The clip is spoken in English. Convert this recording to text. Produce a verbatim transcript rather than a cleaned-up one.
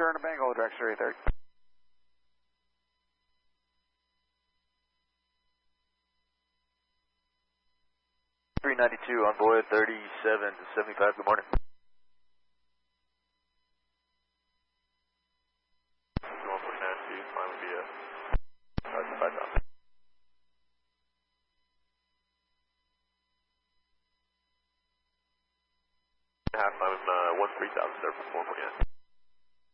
Turn to Bangalore, direct three thirty. three ninety-two on Void thirty-seven to seventy-five, good morning. one forty-nine, two, fine with you. Roger, five thousand. Half, I'm uh, one three thousand there for four forty-nine.